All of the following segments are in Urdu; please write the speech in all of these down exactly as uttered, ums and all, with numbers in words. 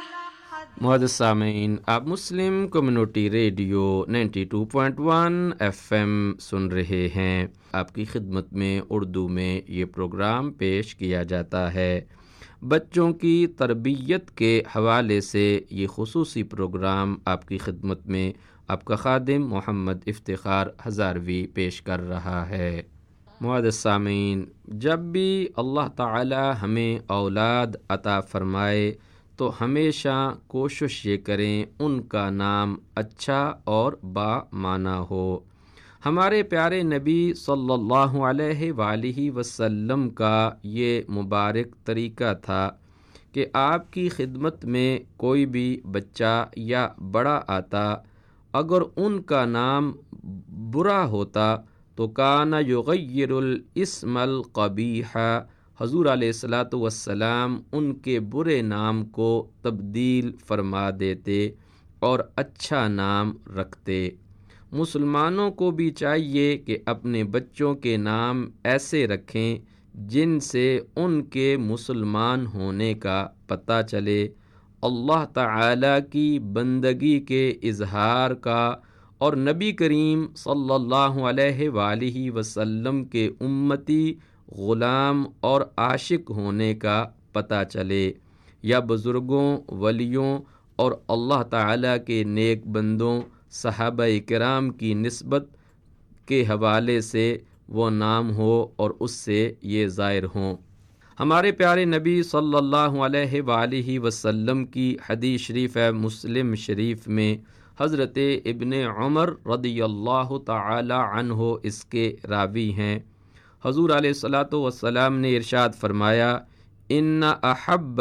معزز سامعین، آپ مسلم community radio ninety two point one F M سن رہے ہیں۔ آپ کی خدمت میں اردو میں یہ پروگرام پیش کیا جاتا ہے۔ بچوں کی تربیت کے حوالے سے یہ خصوصی پروگرام آپ کی خدمت میں آپ کا خادم محمد افتخار ہزاروی پیش کر رہا ہے۔ معزز سامعین، جب بھی اللہ تعالی ہمیں اولاد عطا فرمائے تو ہمیشہ کوشش یہ کریں ان کا نام اچھا اور با معنی ہو۔ ہمارے پیارے نبی صلی اللہ علیہ وآلہ وسلم کا یہ مبارک طریقہ تھا کہ آپ کی خدمت میں کوئی بھی بچہ یا بڑا آتا، اگر ان کا نام برا ہوتا تو کان یغیر الاسم القبیح، حضور علیہ الصلاۃ والسلام ان کے برے نام کو تبدیل فرما دیتے اور اچھا نام رکھتے۔ مسلمانوں کو بھی چاہیے کہ اپنے بچوں کے نام ایسے رکھیں جن سے ان کے مسلمان ہونے کا پتہ چلے، اللہ تعالی کی بندگی کے اظہار کا اور نبی کریم صلی اللہ علیہ وآلہ وسلم کے امتی، غلام اور عاشق ہونے کا پتہ چلے، یا بزرگوں، ولیوں اور اللہ تعالیٰ کے نیک بندوں، صحابہ کرام کی نسبت کے حوالے سے وہ نام ہو اور اس سے یہ ظاہر ہوں۔ ہمارے پیارے نبی صلی اللہ علیہ وآلہ وسلم کی حدیث شریف ہے، مسلم شریف میں حضرت ابن عمر رضی اللہ تعالی عنہ اس کے راوی ہیں۔ حضور علیہ الصلاۃ والسلام نے ارشاد فرمایا، ان احب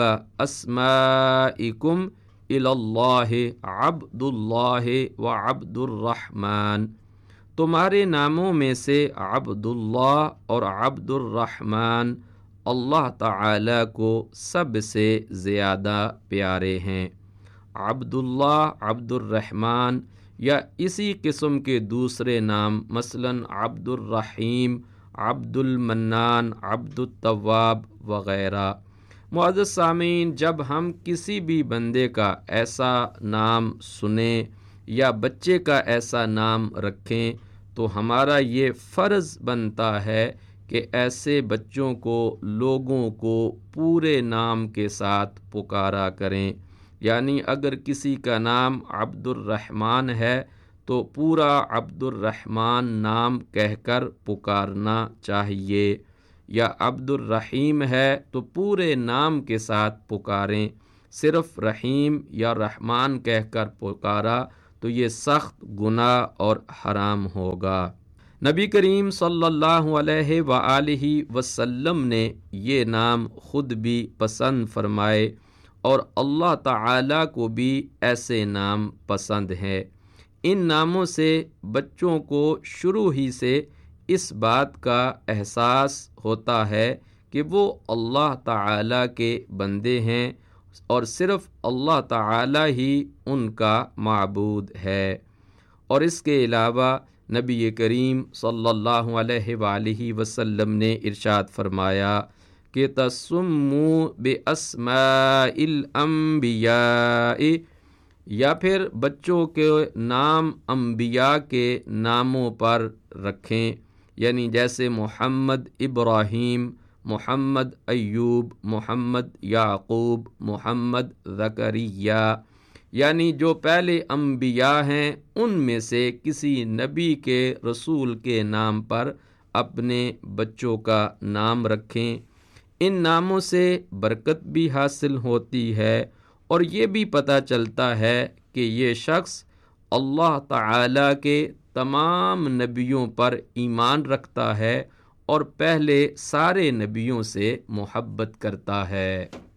اسمائکم الی اللہ عبد اللہ و عبد الرحمن، تمہارے ناموں میں سے عبد اللہ اور عبد الرحمن اللہ تعالی کو سب سے زیادہ پیارے ہیں۔ عبد اللہ، عبد الرحمن یا اسی قسم کے دوسرے نام مثلا عبد الرحیم، عبد المنان، عبد التواب وغیرہ۔ معزز سامعین، جب ہم کسی بھی بندے کا ایسا نام سنیں یا بچے کا ایسا نام رکھیں تو ہمارا یہ فرض بنتا ہے کہ ایسے بچوں کو لوگوں کو پورے نام کے ساتھ پکارا کریں، یعنی اگر کسی کا نام عبد الرحمن ہے تو پورا عبد الرحمن نام کہہ کر پکارنا چاہیے، یا عبد الرحیم ہے تو پورے نام کے ساتھ پکاریں۔ صرف رحیم یا رحمان کہہ کر پکارا تو یہ سخت گناہ اور حرام ہوگا۔ نبی کریم صلی اللہ علیہ وآلہ وسلم نے یہ نام خود بھی پسند فرمائے اور اللہ تعالی کو بھی ایسے نام پسند ہے۔ ان ناموں سے بچوں کو شروع ہی سے اس بات کا احساس ہوتا ہے کہ وہ اللہ تعالی کے بندے ہیں اور صرف اللہ تعالی ہی ان کا معبود ہے۔ اور اس کے علاوہ نبی کریم صلی اللہ علیہ وآلہ وسلم نے ارشاد فرمایا کہ تسموا باسماء الانبیاء، یا پھر بچوں کے نام انبیاء کے ناموں پر رکھیں، یعنی جیسے محمد ابراہیم، محمد ایوب، محمد یعقوب، محمد زکریا، یعنی جو پہلے انبیاء ہیں ان میں سے کسی نبی کے، رسول کے نام پر اپنے بچوں کا نام رکھیں۔ ان ناموں سے برکت بھی حاصل ہوتی ہے اور یہ بھی پتہ چلتا ہے کہ یہ شخص اللہ تعالی کے تمام نبیوں پر ایمان رکھتا ہے اور پہلے سارے نبیوں سے محبت کرتا ہے۔